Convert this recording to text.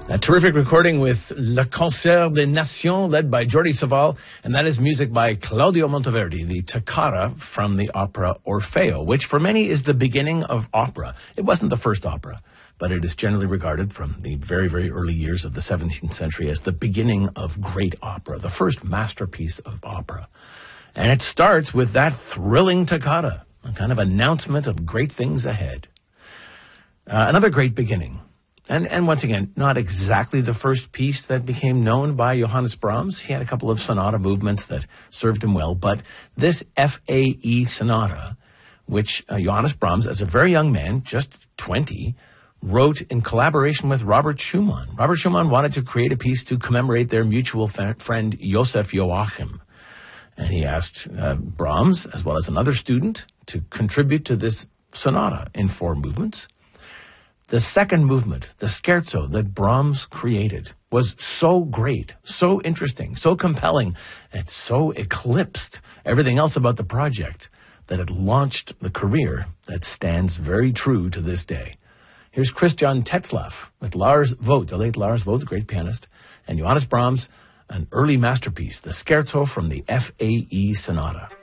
A terrific recording with Le Concert des Nations, led by Jordi Savall, and that is music by Claudio Monteverdi, the toccata from the opera Orfeo, which for many is the beginning of opera. It wasn't the first opera, but it is generally regarded from the very, very early years of the 17th century as the beginning of great opera, the first masterpiece of opera. And it starts with that thrilling toccata, a kind of announcement of great things ahead. Another great beginning. And once again, not exactly the first piece that became known by Johannes Brahms. He had a couple of sonata movements that served him well, but this FAE sonata, which Johannes Brahms, as a very young man, just 20, wrote in collaboration with Robert Schumann. Robert Schumann wanted to create a piece to commemorate their mutual friend Joseph Joachim. And he asked Brahms, as well as another student, to contribute to this sonata in 4 movements. The second movement, the scherzo that Brahms created, was so great, so interesting, so compelling, and so eclipsed everything else about the project that it launched the career that stands very true to this day. Here's Christian Tetzlaff with Lars Vogt, the late Lars Vogt, the great pianist, and Johannes Brahms, an early masterpiece, the scherzo from the FAE Sonata.